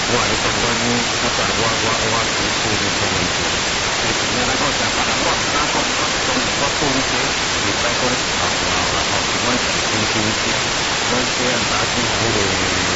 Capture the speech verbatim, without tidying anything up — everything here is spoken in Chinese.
我来讲，我呢，较早我我我是处理这问题，所以今日咱讲食别人我唔敢讲，我当然我做呢些，袂使讲后后啦，吼，是阮自身亲戚，所以这样打起来个。